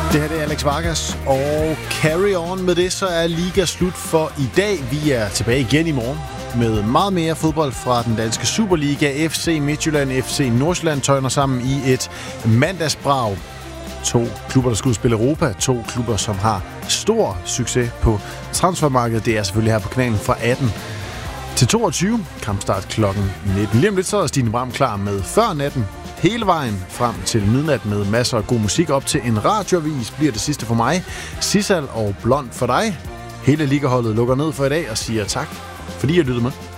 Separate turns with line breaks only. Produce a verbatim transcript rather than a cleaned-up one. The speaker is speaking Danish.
Det her det er Alex Vargas, og carry on med det, så er liga slut for i dag. Vi er tilbage igen i morgen med meget mere fodbold fra den danske Superliga. F C Midtjylland, F C Nordsjælland tøjner sammen i et mandagsbrag. To klubber, der skal udspille Europa. To klubber, som har stor succes på transfermarkedet. Det er selvfølgelig her på kanalen fra atten til toogtyve. Kampstart klokken nitten. Lige om lidt så er Stine Bram klar med før natten. Hele vejen frem til midnat med masser af god musik op til en radioavis bliver det sidste for mig. Sissal og Blond for dig. Hele ligaholdet lukker ned for i dag og siger tak, fordi I lyttede med.